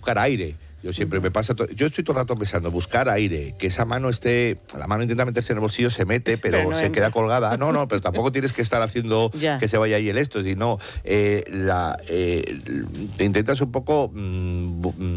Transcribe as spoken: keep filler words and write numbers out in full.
buscar aire. Yo siempre me pasa, yo estoy todo el rato pensando, buscar aire, que esa mano esté, la mano intenta meterse en el bolsillo, se mete, pero, pero no se entra. Queda colgada. No, no, pero tampoco tienes que estar haciendo ya. que se vaya ahí el esto, sino eh, la, eh, te intentas un poco mmm,